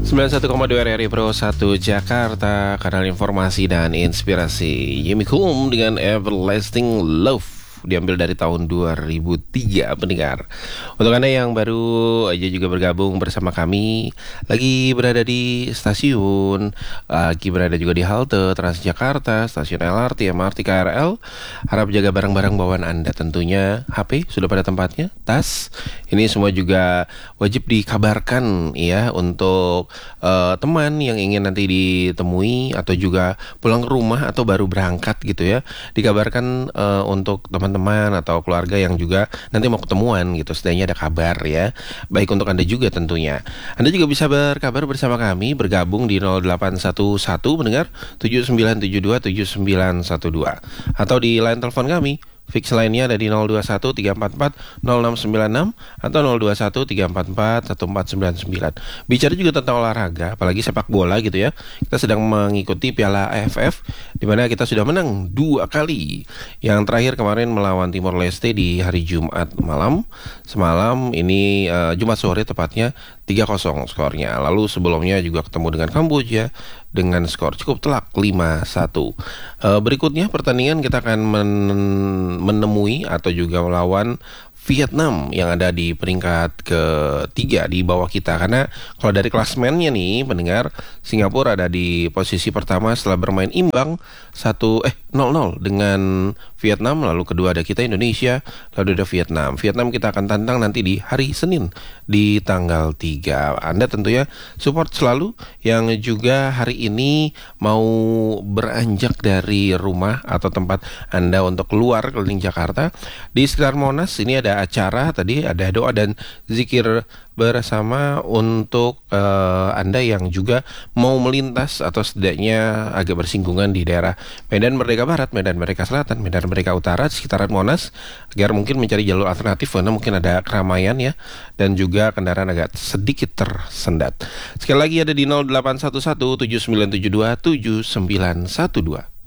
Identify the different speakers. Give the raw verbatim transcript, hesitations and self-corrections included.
Speaker 1: sembilan puluh satu koma dua R R I Pro satu Jakarta, kanal informasi dan inspirasi. Yemi Kum dengan Everlasting Love, diambil dari tahun dua ribu tiga, pendengar. Untuk Anda yang baru aja juga bergabung bersama kami, lagi berada di stasiun, lagi berada juga di halte Transjakarta, stasiun L R T, M R T, K R L, harap jaga barang-barang bawaan Anda. Tentunya H P sudah pada tempatnya, tas, ini semua juga wajib dikabarkan ya untuk uh, teman yang ingin nanti ditemui atau juga pulang ke rumah atau baru berangkat gitu ya. Dikabarkan uh, untuk teman teman atau keluarga yang juga nanti mau ketemuan gitu, setidaknya ada kabar ya. Baik untuk Anda juga tentunya. Anda juga bisa berkabar bersama kami, bergabung di nol delapan satu satu mendengar tujuh sembilan tujuh dua tujuh sembilan satu dua, atau di line telepon kami fix lainnya ada di nol dua satu tiga empat empat nol enam sembilan enam atau nol dua satu tiga empat empat satu empat sembilan sembilan. Bicara juga tentang olahraga, apalagi sepak bola gitu ya. Kita sedang mengikuti Piala A F F, di mana kita sudah menang dua kali. Yang terakhir kemarin melawan Timor Leste di hari Jumat malam. Semalam ini uh, Jumat sore tepatnya tiga kosong skornya. Lalu sebelumnya juga ketemu dengan Kamboja dengan skor cukup telak lima satu. Uh, berikutnya pertandingan kita akan men- menemui atau juga melawan Vietnam yang ada di peringkat ketiga di bawah kita. Karena kalau dari klasmennya nih pendengar, Singapura ada di posisi pertama setelah bermain imbang satu eh nol nol dengan Vietnam. Lalu kedua ada kita Indonesia, lalu ada Vietnam. Vietnam kita akan tantang nanti di hari Senin di tanggal tiga. Anda tentunya support selalu yang juga hari ini mau beranjak dari rumah atau tempat Anda untuk keluar keliling Jakarta. Di sekitar Monas ini ada acara, tadi ada doa dan zikir bersama untuk uh, Anda yang juga mau melintas atau setidaknya agak bersinggungan di daerah Medan Merdeka Barat, Medan Merdeka Selatan, Medan Merdeka Utara, sekitaran Monas, agar mungkin mencari jalur alternatif karena mungkin ada keramaian ya, dan juga kendaraan agak sedikit tersendat. Sekali lagi ada di nol delapan satu satu tujuh sembilan tujuh dua tujuh sembilan satu dua.